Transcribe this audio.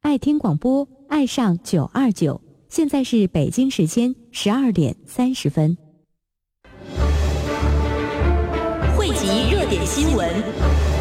爱听广播，爱上929。现在是北京时间12点30分。 汇集热点新闻，